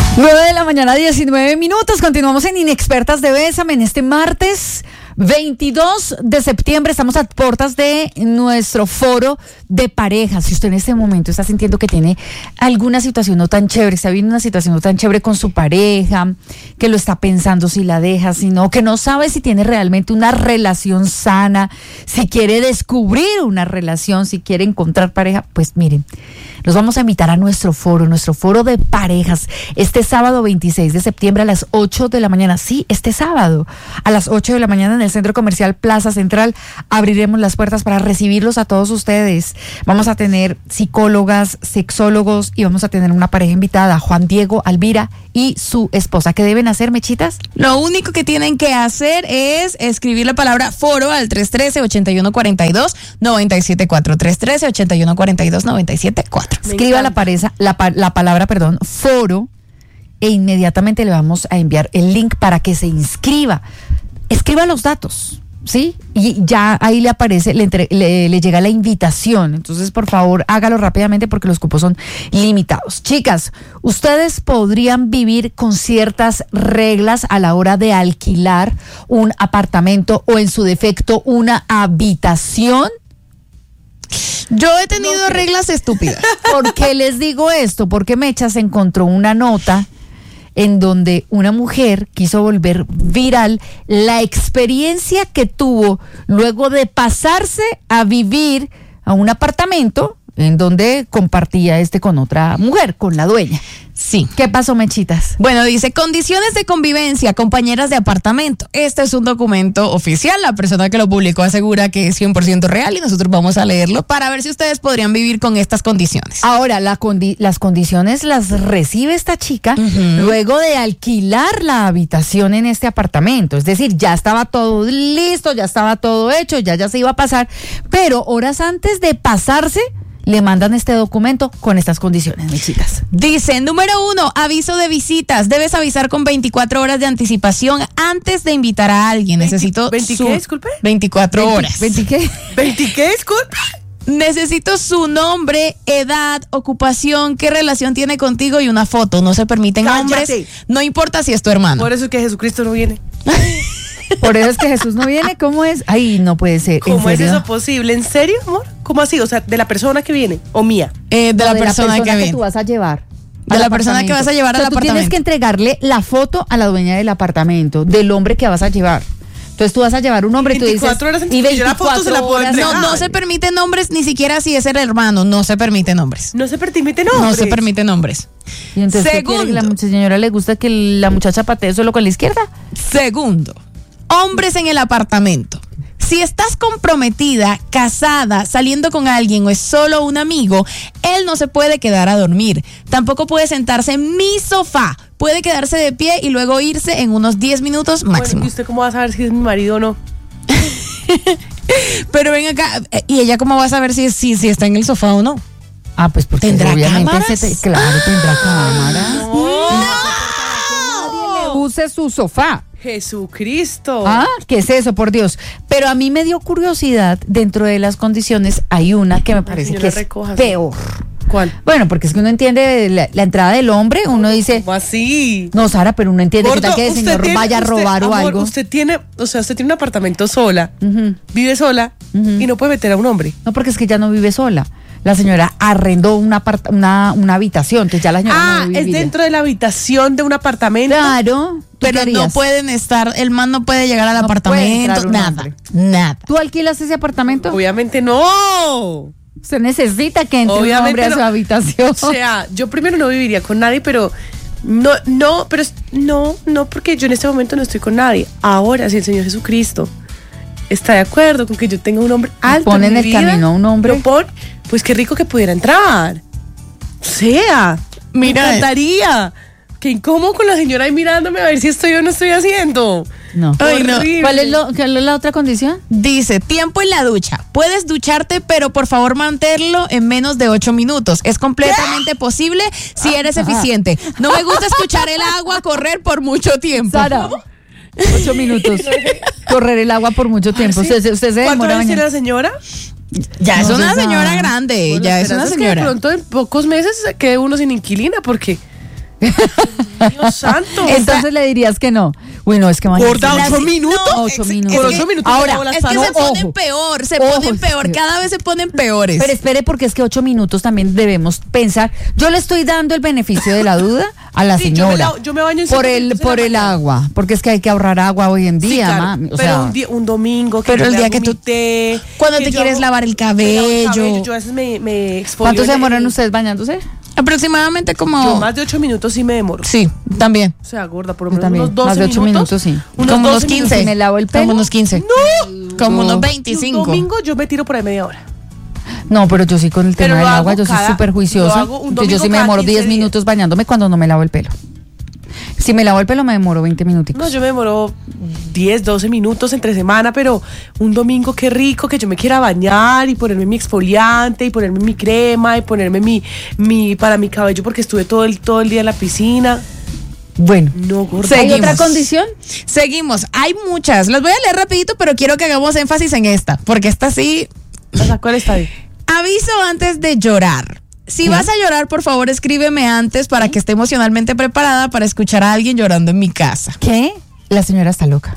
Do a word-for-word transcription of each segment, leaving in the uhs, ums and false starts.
nueve de la mañana, diecinueve minutos. Continuamos en Inexpertas de Bésame en este martes veintidós de septiembre. Estamos a puertas de nuestro foro de parejas. Si usted en este momento está sintiendo que tiene alguna situación no tan chévere, está viviendo una situación no tan chévere con su pareja, que lo está pensando si la deja, si no, que no sabe si tiene realmente una relación sana, si quiere descubrir una relación, si quiere encontrar pareja, pues miren, los vamos a invitar a nuestro foro, nuestro foro de parejas, este sábado veintiséis de septiembre a las ocho de la mañana. Sí, este sábado a las ocho de la mañana en el Centro Comercial Plaza Central abriremos las puertas para recibirlos a todos ustedes. Vamos a tener psicólogas, sexólogos y vamos a tener una pareja invitada, Juan Diego, Alvira y su esposa. ¿Qué deben hacer, mechitas? Lo único que tienen que hacer es escribir la palabra foro al tres uno tres, ocho uno cuatro dos, nueve siete cuatro. tres uno tres, ocho uno cuatro dos, nueve siete cuatro. Escriba la, pareja, la, la palabra, perdón, foro, e inmediatamente le vamos a enviar el link para que se inscriba. Escriba los datos, ¿sí? Y ya ahí le aparece, le, entre, le, le llega la invitación. Entonces, por favor, hágalo rápidamente porque los cupos son limitados. Chicas, ¿ustedes podrían vivir con ciertas reglas a la hora de alquilar un apartamento o, en su defecto, una habitación? Yo he tenido no, reglas estúpidas. ¿Por qué les digo esto? Porque Mecha se encontró una nota en donde una mujer quiso volver viral la experiencia que tuvo luego de pasarse a vivir a un apartamento en donde compartía este con otra mujer, con la dueña. Sí. ¿Qué pasó, Mechitas? Bueno, dice, condiciones de convivencia, compañeras de apartamento. Este es un documento oficial. La persona que lo publicó asegura que es cien por ciento real y nosotros vamos a leerlo para ver si ustedes podrían vivir con estas condiciones. Ahora, la condi- las condiciones las recibe esta chica uh-huh. luego de alquilar la habitación en este apartamento. Es decir, ya estaba todo listo, ya estaba todo hecho, ya, ya se iba a pasar. Pero horas antes de pasarse, le mandan este documento con estas condiciones, mis chicas. Dice, número uno, aviso de visitas. Debes avisar con veinticuatro horas de anticipación antes de invitar a alguien. veinte, Necesito ¿veinte su... qué, disculpe? veinticuatro horas. ¿veinte qué? ¿veinte qué, disculpe? Necesito su nombre, edad, ocupación, qué relación tiene contigo y una foto. No se permiten ¡Cállate! Hombres. No importa si es tu hermano. Por eso es que Jesucristo no viene. Por eso es que Jesús no viene. ¿Cómo es? Ay, no puede ser. ¿Cómo es eso posible? ¿En serio, amor? ¿Cómo así? O sea, de la persona que viene o mía. Eh, de, no, la de persona la persona que, que viene. tú vas a llevar. De la persona que vas a llevar o sea, al tú apartamento. Tienes que entregarle la foto a la dueña del apartamento, del hombre que vas a llevar. Entonces tú vas a llevar un hombre y tú dices, veinticuatro horas y la foto se la puedo entregar. No, no se permiten nombres, ni siquiera si es el hermano, no se permiten nombres. No se permiten nombres. No se permiten nombres. Y entonces, Segundo, ¿qué quiere que la señora le gusta que la muchacha patee solo con la izquierda? Segundo, hombres en el apartamento. Si estás comprometida, casada, saliendo con alguien o es solo un amigo, él no se puede quedar a dormir. Tampoco puede sentarse en mi sofá. Puede quedarse de pie y luego irse en unos diez minutos máximo. Bueno, ¿y usted cómo va a saber si es mi marido o no? Pero ven acá, ¿y ella cómo va a saber si, si, si está en el sofá o no? Ah, pues porque ¿Tendrá obviamente cámaras? se te, claro, tendrá cámaras. ¡No! Nadie le use su sofá. Jesucristo. Ah, ¿qué es eso, por Dios? Pero a mí me dio curiosidad, dentro de las condiciones hay una que me parece que es recoja, peor. ¿Cuál? Bueno, porque es que uno entiende la, la entrada del hombre, uno dice, ¿Cómo así? no, Sara, pero uno entiende Gordo, que tal que el usted señor tiene- vaya a usted, robar o amor, algo. Usted tiene, o sea, usted tiene un apartamento sola, Ujú. vive sola Ujú. y no puede meter a un hombre. No, porque es que ya no vive sola. La señora arrendó una, apart- una, una habitación, entonces ya la señora Ah, no vive. es dentro de la habitación de un apartamento. Claro. ¿tú Pero qué no harías? pueden estar, el man no puede llegar al No puede apartamento, entrar un nada, hombre. nada. ¿Tú alquilas ese apartamento? Obviamente no. Usted necesita que entre Obviamente un hombre a no. su habitación. O sea, yo primero no viviría con nadie, pero no, no, pero es- no, no, porque yo en este momento no estoy con nadie. Ahora, si el Señor Jesucristo está de acuerdo con que yo tenga un hombre alto pone en en mi el vida, camino a un hombre. lo pon- pues qué rico que pudiera entrar. O sea, Mira, me encantaría. Qué incómodo con la señora ahí mirándome a ver si estoy o no estoy haciendo. No. Ay, no. Horrible. ¿Cuál es, lo, ¿Cuál es la otra condición? Dice, tiempo en la ducha. Puedes ducharte, pero por favor manténlo en menos de ocho minutos. Es completamente posible si eres eficiente. No me gusta escuchar el agua correr por mucho tiempo. Sara, ocho minutos. Correr el agua por mucho tiempo. ¿Ah, sí? Usted, usted se ¿Cuánto demora años tiene bañando. la señora? Ya No es se una sabe. señora grande, Bueno, ya la es una esperanza que señora. de pronto en pocos meses quede uno sin inquilina, porque Dios santo. Entonces le dirías que no. Bueno, es que mañana. Gorda, Las- ocho minutos. No, ocho es- minutos. es Por que- ocho minutos. ahora, me hago las Es que patas. se ponen ojo. peor, se Ojo, ponen peor, sí. cada vez se ponen peores. Pero espere, porque es que ocho minutos también debemos pensar. Yo le estoy dando el beneficio de la duda a la Sí, yo me señora. la- yo me baño en por cinco el minutos en por la el mañana. agua, porque es que hay que ahorrar agua hoy en Sí, día, claro, mami. O pero sea, un, día, un domingo que Pero yo el me día hago que mi tú- té, cuando que te yo quieres hago- lavar el me lavo el cabello. Yo a veces me, me exfolio ¿cuánto se la- demoran ustedes bañándose? Aproximadamente como... Yo más de ocho minutos sí me demoro. Sí, también. O sea, gorda, por lo Yo menos también, unos doce más de ocho minutos, sí. Unos Como unos doce quince. minutos. Si me lavo el pelo. Como unos quince. ¡No! Como unos No. Y veinticinco. un domingo yo me tiro por ahí media hora. No, pero yo sí con el Pero tema lo del hago agua, yo soy cada- súper lo juiciosa. hago un Entonces yo domingo sí me cada demoro quince diez días. minutos bañándome cuando no me lavo el pelo. Si me lavo el pelo me demoro veinte minuticos. No, yo me demoro diez, doce minutos entre semana, pero un domingo qué rico que yo me quiera bañar y ponerme mi exfoliante y ponerme mi crema y ponerme mi, mi para mi cabello porque estuve todo el, todo el día en la piscina. Bueno, No, gorda. ¿hay Seguimos. otra condición? Seguimos. Hay muchas. Las voy a leer rapidito, pero quiero que hagamos énfasis en esta, porque esta sí. O sea, ¿cuál está ahí? Aviso antes de llorar. Si vas a llorar, por favor, escríbeme antes para que esté emocionalmente preparada para escuchar a alguien llorando en mi casa. ¿Qué? La señora está loca.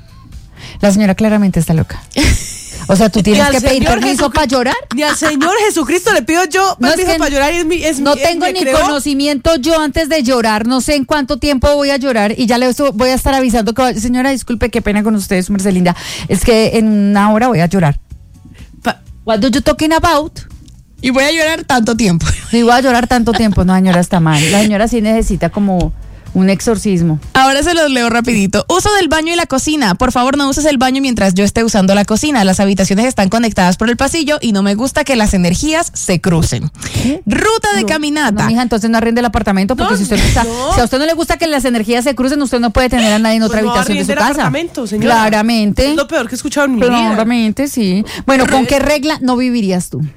La señora claramente está loca. O sea, tú tienes al que pedir Señor permiso Jesucri- para llorar. Ni al Señor Jesucristo le pido yo No, es permiso que para llorar y es mi, es No mi- es- tengo me ni creó. conocimiento yo antes de llorar, no sé en cuánto tiempo voy a llorar y ya le estu- voy a estar avisando que, señora, disculpe, qué pena con ustedes, Marcelinda, es que en una hora voy a llorar. Pa- What do you talking about? Y voy a llorar tanto tiempo. Si voy a llorar tanto tiempo, no, señora, está mal. La señora sí necesita como un exorcismo. Ahora se los leo rapidito. Uso del baño y la cocina. Por favor, no uses el baño mientras yo esté usando la cocina. Las habitaciones están conectadas por el pasillo y no me gusta que las energías se crucen. Ruta de No, caminata. mija, entonces no arrende el apartamento porque No, si usted no está, no. si a usted no le gusta que las energías se crucen, usted no puede tener a nadie en otra Pues no habitación de su arriende el casa. apartamento, señora. Claramente. Es lo peor que he escuchado en mi vida. Claramente, sí. Bueno, ¿con qué regla no vivirías tú?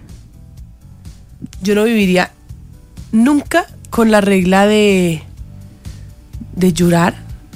Yo no viviría nunca con la regla de de llorar.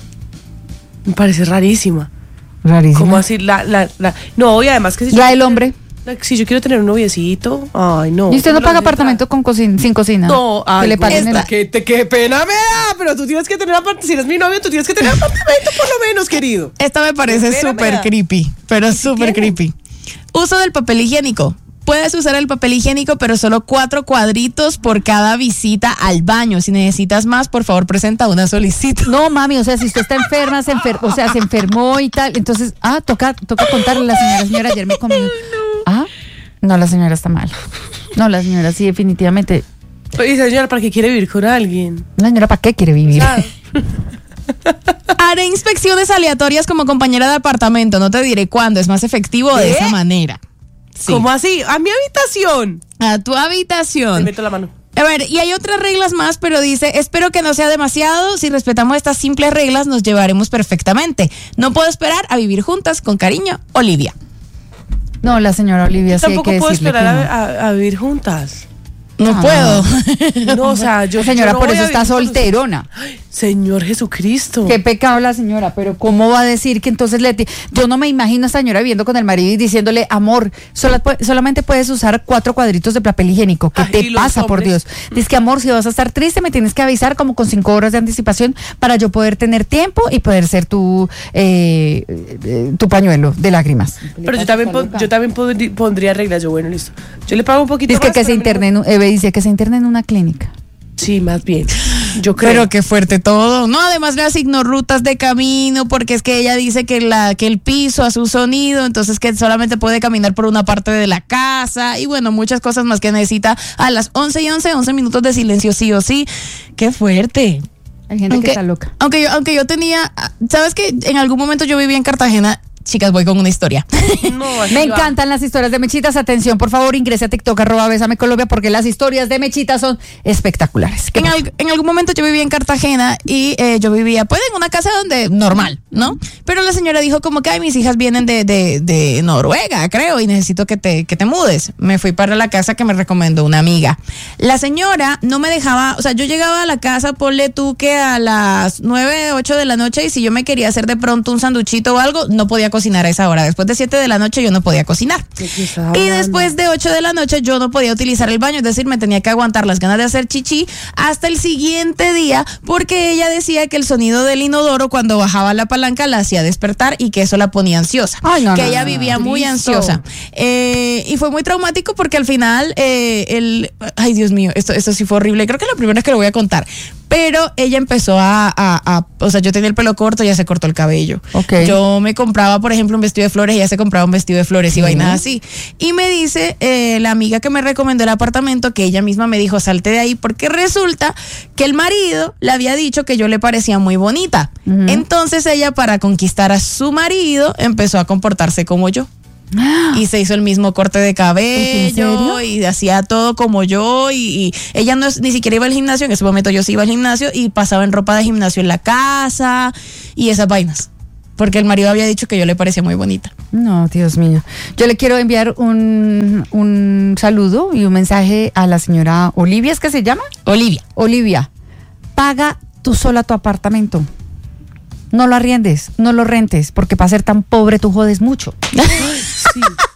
Me parece rarísima. Rarísimo. ¿Cómo así? La, la, la, no, y además que si La yo- del hombre. la- si yo quiero tener un noviecito, ay, no. ¿Y usted no ¿Cómo paga lo apartamento con cocina, sin cocina? No, Que ay, le paguen gorda, el- que te qué pena me da, pero tú tienes que tener apartamento, si eres mi novio, tú tienes que tener apartamento por lo menos, querido. Esta me parece Espérame, súper ah. creepy, pero súper tiene? creepy. Uso del papel higiénico. Puedes usar el papel higiénico, pero solo cuatro cuadritos por cada visita al baño. Si necesitas más, por favor, presenta una solicitud. No, mami, o sea, si usted está enferma, se enfer o sea, se enfermó y tal, entonces, ah, toca, toca contarle a la señora, señora, ayer me comí. Ah, no, la señora está mal. No, la señora sí, definitivamente. Y señora, ¿para qué quiere vivir con alguien? La señora, ¿para qué quiere vivir? ¿Sabes? Haré inspecciones aleatorias como compañera de apartamento. No te diré cuándo. Es más efectivo de ¿Qué? esa manera. Sí. ¿Cómo así? A mi habitación. A tu Me habitación. meto la mano. A ver, y hay otras reglas más, pero dice, espero que no sea demasiado. Si respetamos estas simples reglas, nos llevaremos perfectamente. No puedo esperar a vivir juntas con cariño, Olivia. No, la señora Olivia sí hay Tampoco que puedo decirle esperar que no. a, a- a vivir juntas. No Ah. puedo. No, o sea, yo. Señora, yo no por voy eso a está vivir con solterona. usted. Señor Jesucristo. Qué pecado la señora, pero ¿cómo va a decir que entonces le... ti- Yo no me imagino a esta señora viviendo con el marido y diciéndole, amor, sola- solamente puedes usar cuatro cuadritos de papel higiénico. ¿Qué Ay, te y los pasa, por Dios? hombres. Dice que, amor, si vas a estar triste, me tienes que avisar como con cinco horas de anticipación para yo poder tener tiempo y poder ser tu, eh, eh, tu pañuelo de lágrimas. Pero yo también, pon- yo también pondrí- pondría reglas. Yo, bueno, listo. Yo le pago un poquito Dice que, más. que se pero interne en, un- Eve dice que se interne en una clínica. Sí, más bien. Yo creo. Pero qué fuerte todo. No, además le asignó rutas de camino porque es que ella dice que la que el piso a su sonido, entonces que solamente puede caminar por una parte de la casa y bueno, muchas cosas más que necesita a las once y once, once minutos de silencio sí o sí. Qué fuerte. Hay gente Aunque, que está loca. aunque yo aunque yo tenía, ¿sabes que en algún momento yo vivía en Cartagena? Chicas, voy con una historia. No, así Me va. encantan las historias de Mechitas. Atención, por favor, ingrese a TikTok, arroba Bésame Colombia, porque las historias de Mechitas son espectaculares. ¿Qué En, pasa? al- en algún momento yo vivía en Cartagena y eh, yo vivía pues en una casa donde normal, ¿no? Pero la señora dijo como que ay, mis hijas vienen de, de, de Noruega, creo, y necesito que te, que te mudes. Me fui para la casa que me recomendó una amiga. La señora no me dejaba, o sea, yo llegaba a la casa, ponle tú que a las nueve, ocho de la noche y si yo me quería hacer de pronto un sanduchito o algo, no podía cocinar a esa hora. Después de siete de la noche yo no podía cocinar. Y después de ocho de la noche yo no podía utilizar el baño, es decir, me tenía que aguantar las ganas de hacer chichi hasta el siguiente día, porque ella decía que el sonido del inodoro cuando bajaba la palanca la hacía despertar y que eso la ponía ansiosa. Ay, no, que no, ella no, vivía no. muy Listo. ansiosa. Eh, y fue muy traumático porque al final, eh, el, ay Dios mío, esto, esto sí fue horrible. Creo que es la primera vez que lo voy a contar. Pero ella empezó a, a, a, o sea, yo tenía el pelo corto, ella se cortó el cabello. Okay. Yo me compraba, por ejemplo, un vestido de flores, ella se compraba un vestido de flores y uh-huh. vainas así. Y me dice eh, la amiga que me recomendó el apartamento que ella misma me dijo, salte de ahí, porque resulta que el marido le había dicho que yo le parecía muy bonita. Uh-huh. Entonces ella, para conquistar a su marido, empezó a comportarse como yo. Y se hizo el mismo corte de cabello y hacía todo como yo y, y ella no es, ni siquiera iba al gimnasio. En ese momento yo sí iba al gimnasio y pasaba en ropa de gimnasio en la casa y esas vainas, porque el marido había dicho que yo le parecía muy bonita. No, Dios mío. Yo le quiero enviar un, un saludo y un mensaje a la señora Olivia, ¿es que se llama? Olivia. Olivia, paga tú sola tu apartamento. No lo arriendes, no lo rentes, porque para ser tan pobre tú jodes mucho. Sí.